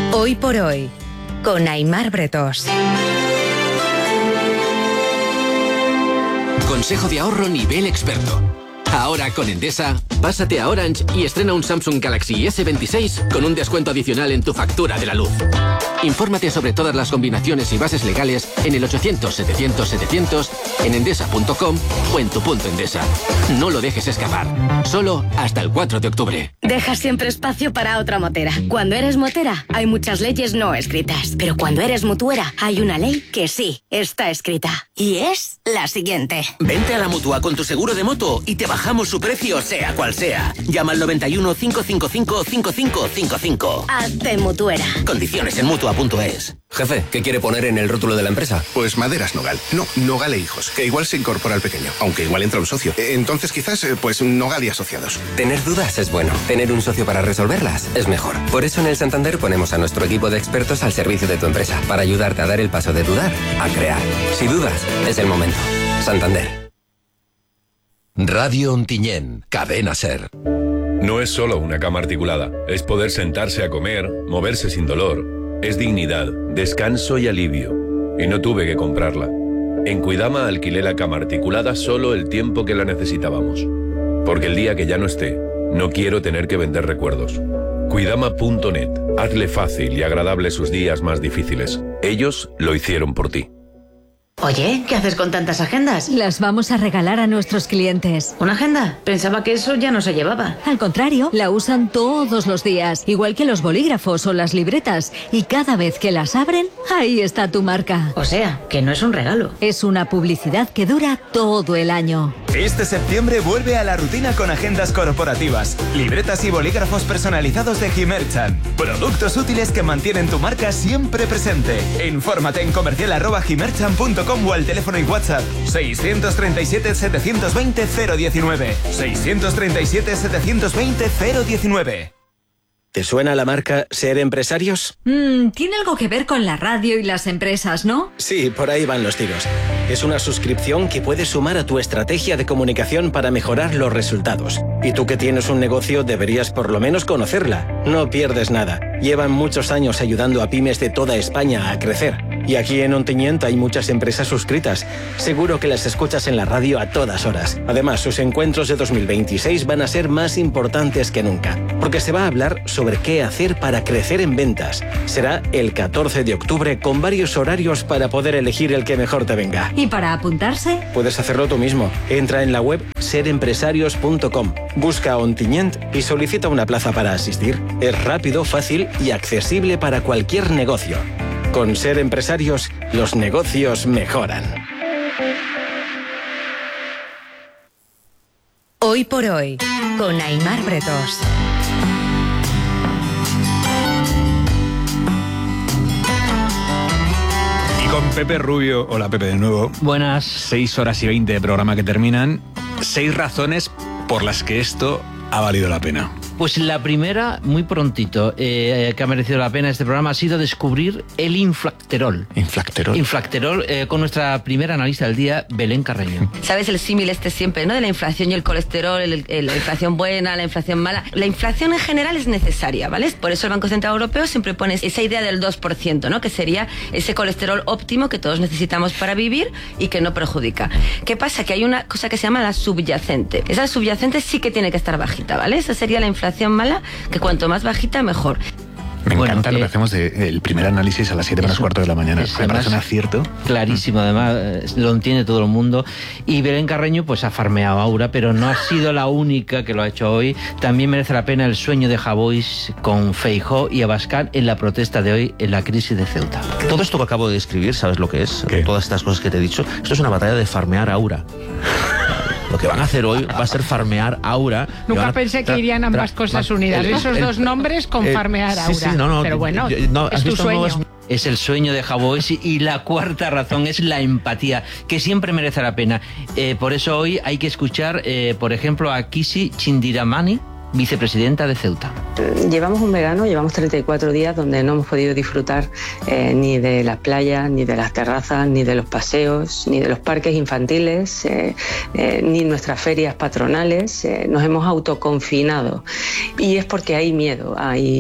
Hoy por hoy, con Aimar Bretós. Consejo de ahorro nivel experto. Ahora con Endesa, pásate a Orange y estrena un Samsung Galaxy S26 con un descuento adicional en tu factura de la luz. Infórmate sobre todas las combinaciones y bases legales en el 800-700-700, en endesa.com o en tu punto Endesa. No lo dejes escapar. Solo hasta el 4 de octubre. Deja siempre espacio para otra motera. Cuando eres motera, hay muchas leyes no escritas. Pero cuando eres mutuera, hay una ley que sí está escrita. Y es la siguiente. Vente a la Mutua con tu seguro de moto y te bajamos su precio sea cual sea. Llama al 91 555 5555. Hazte mutuera. Condiciones en Mutua.es. Jefe, ¿qué quiere poner en el rótulo de la empresa? Pues Maderas Nogal. No, Nogal e Hijos, que igual se incorpora al pequeño, aunque igual entra un socio. Entonces quizás, pues Nogal y Asociados. Tener dudas es bueno. Tener un socio para resolverlas es mejor. Por eso en el Santander ponemos a nuestro equipo de expertos al servicio de tu empresa, para ayudarte a dar el paso de dudar a crear. Si dudas, es el momento. Santander. Radio Ontinyent, Cadena SER. No es solo una cama articulada, es poder sentarse a comer, moverse sin dolor. Es dignidad, descanso y alivio. Y no tuve que comprarla. En Cuidama alquilé la cama articulada solo el tiempo que la necesitábamos. Porque el día que ya no esté, no quiero tener que vender recuerdos. Cuidama.net. Hazle fácil y agradable sus días más difíciles. Ellos lo hicieron por ti. Oye, ¿qué haces con tantas agendas? Las vamos a regalar a nuestros clientes. ¿Una agenda? Pensaba que eso ya no se llevaba. Al contrario, la usan todos los días, igual que los bolígrafos o las libretas. Y cada vez que las abren, ahí está tu marca. O sea, que no es un regalo. Es una publicidad que dura todo el año. Este septiembre vuelve a la rutina con agendas corporativas, libretas y bolígrafos personalizados de Himerchan. Productos útiles que mantienen tu marca siempre presente. Infórmate en comercial@himerchan.com o al teléfono y WhatsApp 637-720-019. 637-720-019. ¿Te suena la marca Ser Empresarios? Tiene algo que ver con la radio y las empresas, ¿no? Sí, por ahí van los tiros. Es una suscripción que puedes sumar a tu estrategia de comunicación para mejorar los resultados. Y tú que tienes un negocio deberías por lo menos conocerla. No pierdes nada. Llevan muchos años ayudando a pymes de toda España a crecer. Y aquí en Ontinyent hay muchas empresas suscritas. Seguro que las escuchas en la radio a todas horas. Además, sus encuentros de 2026 van a ser más importantes que nunca. Porque se va a hablar sobre qué hacer para crecer en ventas. Será el 14 de octubre con varios horarios para poder elegir el que mejor te venga. ¿Y para apuntarse? Puedes hacerlo tú mismo. Entra en la web serempresarios.com, busca Ontinyent y solicita una plaza para asistir. Es rápido, fácil y accesible para cualquier negocio. Con Ser Empresarios, los negocios mejoran. Hoy por hoy, con Aimar Bretós. Y con Pepe Rubio. Hola Pepe de nuevo. Buenas. 6 horas y 20 de programa que terminan. 6 razones por las que esto ha valido la pena. Pues la primera, muy prontito, que ha merecido la pena este programa, ha sido descubrir el inflacterol. ¿Inflacterol? Inflacterol, con nuestra primera analista del día, Belén Carreño. ¿Sabes el símil siempre, ¿no? De la inflación y el colesterol, la inflación buena, la inflación mala. La inflación en general es necesaria, ¿vale? Por eso el Banco Central Europeo siempre pone esa idea del 2%, ¿no? Que sería ese colesterol óptimo que todos necesitamos para vivir y que no perjudica. ¿Qué pasa? Que hay una cosa que se llama la subyacente. Esa subyacente sí que tiene que estar bajita, ¿vale? Esa sería la inflación mala, que cuanto más bajita, mejor. Me encanta lo que hacemos del primer análisis a las 7 menos cuarto de la mañana. Me parece un acierto. Clarísimo, además lo entiende todo el mundo. Y Belén Carreño pues ha farmeado a Aura, pero no ha sido la única que lo ha hecho hoy. También merece la pena el sueño de Javois con Feijóo y Abascal en la protesta de hoy en la crisis de Ceuta. Todo esto que acabo de describir, ¿sabes lo que es? ¿Qué? Todas estas cosas que te he dicho. Esto es una batalla de farmear a Aura. Lo que van a hacer hoy va a ser farmear Aura. Nunca pensé que irían ambas cosas unidas. Esos dos nombres con farmear Aura. Sí, no, pero bueno, es tu sueño. Es el sueño de Javois. Y la cuarta razón es la empatía, que siempre merece la pena. Por eso hoy hay que escuchar, por ejemplo, a Kishi Chindiramani, vicepresidenta de Ceuta. Llevamos un verano, llevamos 34 días donde no hemos podido disfrutar ni de las playas, ni de las terrazas, ni de los paseos, ni de los parques infantiles, ni nuestras ferias patronales. Nos hemos autoconfinado y es porque hay miedo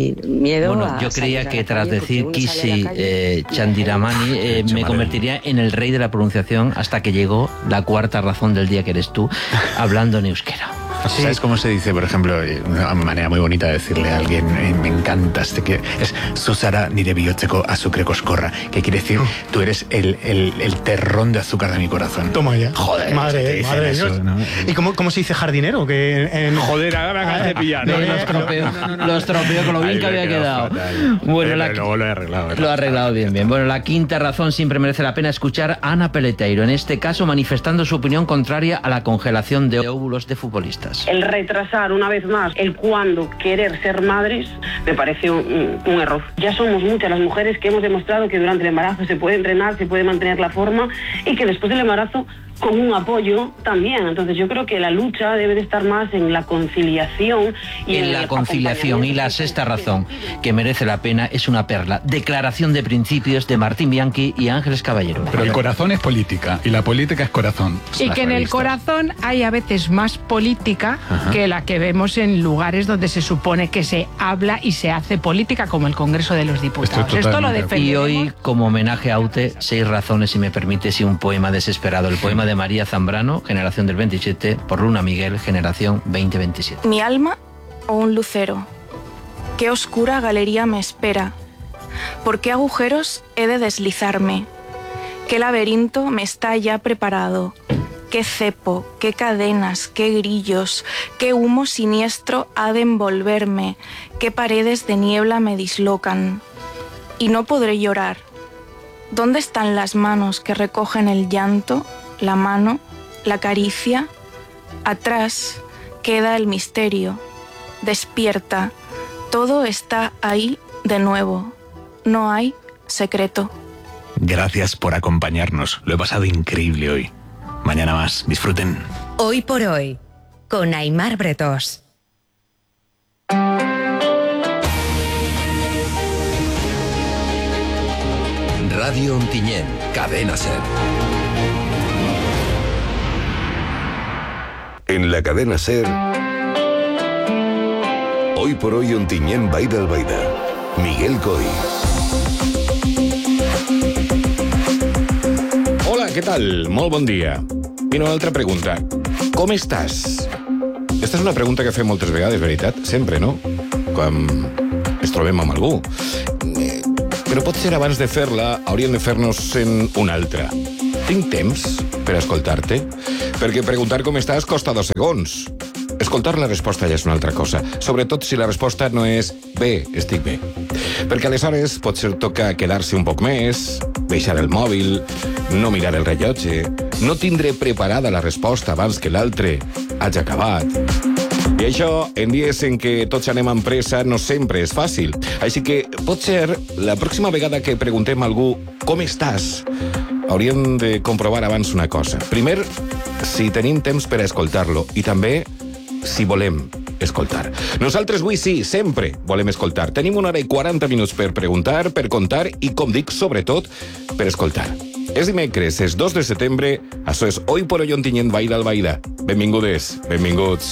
Bueno, yo creía que tras decir Kisi Chandiramani me convertiría en el rey de la pronunciación hasta que llegó la cuarta razón del día, que eres tú, hablando en euskera. Sí. ¿Sabes cómo se dice, por ejemplo, una manera muy bonita de decirle a alguien, me encantas, es Susara nire bihotzeko azukre koskorra, que quiere decir, tú eres el terrón de azúcar de mi corazón. Toma ya. Joder, madre de eso, Dios. ¿no? ¿Y cómo se dice jardinero? Joder, ahora me acabas de pillar. Lo estropeo con lo bien que había quedado. Bueno, luego lo he arreglado. Lo ha arreglado bien. Bueno, la quinta razón, siempre merece la pena escuchar a Ana Peleteiro, en este caso manifestando su opinión contraria a la congelación de óvulos de futbolistas. El retrasar una vez más el cuándo querer ser madres me parece un error. Ya somos muchas las mujeres que hemos demostrado que durante el embarazo se puede entrenar, se puede mantener la forma y que después del embarazo con un apoyo también. Entonces yo creo que la lucha debe de estar más en la conciliación y en la conciliación. Y la sexta razón que merece la pena es una perla: declaración de principios de Martín Bianchi y Ángeles Caballero. Pero el corazón es política y la política es corazón. Y que en el corazón hay a veces más política que la que vemos en lugares donde se supone que se habla y se hace política, como el Congreso de los Diputados. Esto lo defendemos. Y hoy, como homenaje a Ute, 6 razones, si me permites, y un poema desesperado. El poema de María Zambrano, generación del 27, por Luna Miguel, generación 2027. Mi alma o un lucero. Qué oscura galería me espera. ¿Por qué agujeros he de deslizarme? ¿Qué laberinto me está ya preparado? ¿Qué cepo, qué cadenas, qué grillos, qué humo siniestro ha de envolverme? ¿Qué paredes de niebla me dislocan? Y no podré llorar. ¿Dónde están las manos que recogen el llanto? La mano, la caricia. Atrás queda el misterio. Despierta. Todo está ahí de nuevo. No hay secreto. Gracias por acompañarnos. Lo he pasado increíble hoy. Mañana más. Disfruten. Hoy por hoy, con Aimar Bretós. Radio Ontinyent, Cadena Ser. En la Cadena Ser, Hoy por hoy Ontinyent Baida Albaida. Miguel Coy. Hola, què tal? Molt bon dia. I una altra pregunta. Com estàs? Esta és una pregunta que fem moltes vegades, veritat? Sempre, no? Quan ens trobem amb algú. Però potser abans de fer-la hauríem de fer-nos en una altra. Tinc temps per escoltar-te? Perquè preguntar com estàs costa 2 segons. Escoltar la resposta ja és una altra cosa, sobretot si la resposta no és bé, estic bé. Perquè aleshores potser toca quedar-se un poc més, deixar el mòbil, no mirar el rellotge, no tindre preparada la resposta abans que l'altre hagi acabat. I això, en dies en què tots anem amb pressa, no sempre és fàcil. Així que potser la pròxima vegada que preguntem a algú com estàs, hauríem de comprovar abans una cosa. Primer, si tenim temps per a escoltar-lo, i també si volem escoltar. Nosaltres avui sí, sempre volem escoltar. Tenim 1 hora i 40 minuts per preguntar, per contar i, com dic, sobretot, per escoltar. És dimecres, és 2 de setembre, això és Hoy por hoy Ontinyent Baida Albaida. Benvingudes, benvinguts.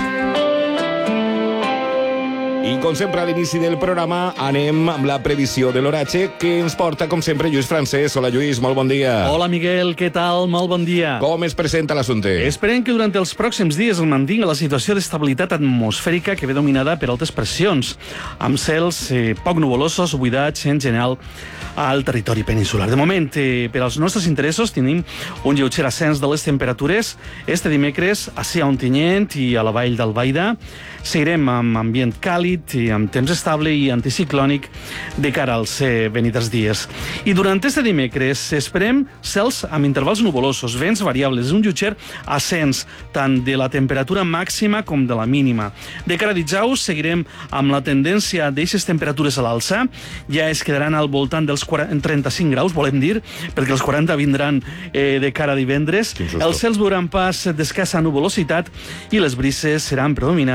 I com sempre a l'inici del programa anem amb la previsió de l'oratge que ens porta, com sempre, Lluís Francesc. Hola, Lluís, molt bon dia. Hola, Miguel, què tal? Molt bon dia. Com es presenta l'assumpte? Esperem que durant els pròxims dies es mantingui la situació d'estabilitat atmosfèrica que ve dominada per altes pressions, amb cels poc nuvolosos, buidats en general al territori peninsular. De moment, per als nostres interessos, tenim un lleuger ascens de les temperatures este dimecres ací a Ontinyent i a la vall d'Albaida. Seguirem amb ambient càlid i amb temps estable i anticiclònic de cara als venidors dies. I durant este dimecres esperem cels amb intervals nuvolosos, vents variables, un lleuger ascens tant de la temperatura màxima com de la mínima. De cara a dijous seguirem amb la tendència d'eixes temperatures a l'alça, ja es quedaran al voltant dels 35 graus, volem dir, perquè els 40 vindran de cara a divendres. Els cels veuran pas d'escassa nuvolositat i les brises seran predominants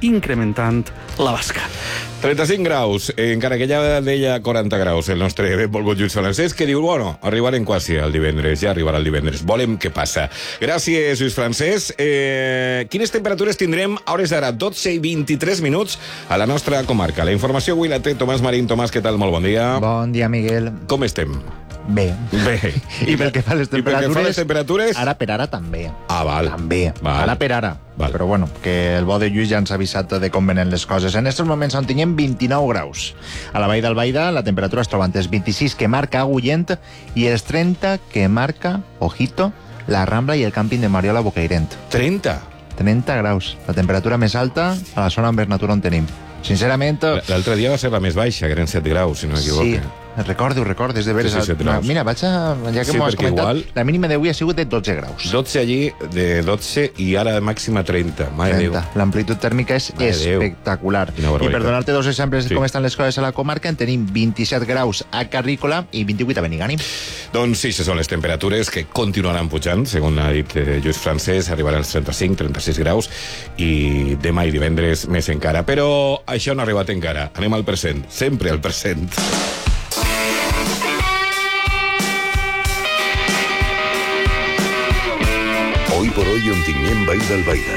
incrementant l'Abascal. 35 graus, encara que ja deia 40 graus el nostre benvolgut Lluís Francesc, que diu, bueno, arribarem quasi al divendres, ja arribarà el divendres, volem què passa. Gràcies, Lluís Francesc. Quines temperatures tindrem a hores d'ara? 12 i 23 minuts a la nostra comarca. La informació avui la té Tomàs Marín. Tomàs, què tal? Molt bon dia. Bon dia, Miguel. Com estem? Bé. I pel que fa a les temperatures... Ara per ara també. Ah, val. També. Val. Ara per ara. Val. Però bueno, que el bo de Lluís ja ens ha avisat de com venen les coses. En aquests moments on tinguem 29 graus. A la Vall d'Albaida la temperatura es troba entre els 26 que marca Agullent i els 30 que marca, ojito, la Rambla i el càmping de Mariola Bocairent. 30? 30 graus. La temperatura més alta a la zona amb més natura on tenim. Sincerament... L'altre dia va ser la més baixa, que eren 7 graus, si no m'equivoco. Sí, recordo, és de veres. Sí, mira, vaig a... Ja que m'ho has comentat, igual, la mínima d'avui ha sigut de 12 graus. 12 allí, de 12, i ara de màxima 30. Mare 30. Déu. L'amplitud tèrmica és espectacular. I per donar-te dos exemples de com estan les coses a la comarca, en tenim 27 graus a Carrícola i 28 a Benigànim. Doncs sí, aquestes són les temperatures que continuaran pujant, segons ha dit Lluís Francesc, arribaran als 35, 36 graus, i demà i divendres més encara. Però això no ha arribat encara. Anem al present, sempre al present. Hoy por hoy, Ontinyent, Vall d'Albaida.